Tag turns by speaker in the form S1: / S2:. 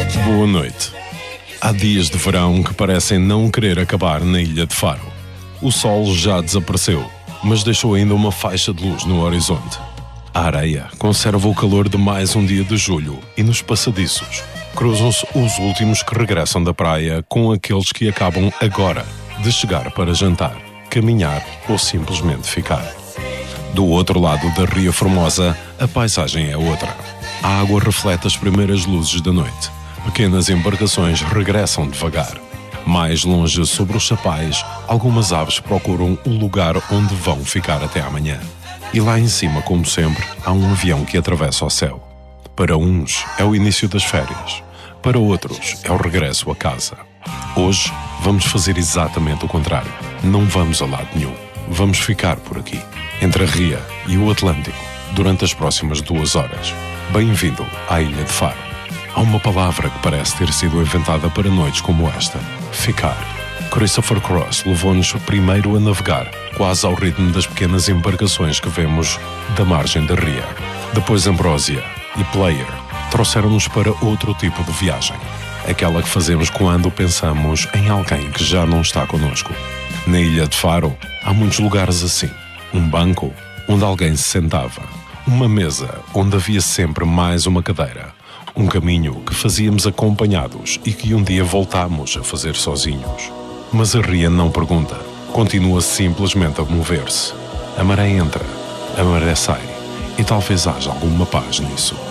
S1: Boa noite. Há dias de verão que parecem não querer acabar na Ilha de Faro. O sol já desapareceu, mas deixou ainda uma faixa de luz no horizonte. A areia conserva o calor de mais um dia de julho e nos passadiços cruzam-se os últimos que regressam da praia com aqueles que acabam agora de chegar para jantar, caminhar ou simplesmente ficar. Do outro lado da Ria Formosa, a paisagem é outra. A água reflete as primeiras luzes da noite. Pequenas embarcações regressam devagar. Mais longe, sobre os chapais, algumas aves procuram o lugar onde vão ficar até amanhã. E lá em cima, como sempre, há um avião que atravessa o céu. Para uns, é o início das férias. Para outros, é o regresso a casa. Hoje, vamos fazer exatamente o contrário. Não vamos a lado nenhum. Vamos ficar por aqui, entre a Ria e o Atlântico, durante as próximas 2 horas. Bem-vindo à Ilha de Faro. Há uma palavra que parece ter sido inventada para noites como esta: ficar. Christopher Cross levou-nos primeiro a navegar, quase ao ritmo das pequenas embarcações que vemos da margem da Ria. Depois Ambrosia e Player trouxeram-nos para outro tipo de viagem, aquela que fazemos quando pensamos em alguém que já não está connosco. Na Ilha de Faro há muitos lugares assim: um banco onde alguém se sentava, uma mesa onde havia sempre mais uma cadeira, um caminho que fazíamos acompanhados e que um dia voltámos a fazer sozinhos. Mas a Ria não pergunta, continua simplesmente a mover-se. A maré entra, a maré sai, e talvez haja alguma paz nisso.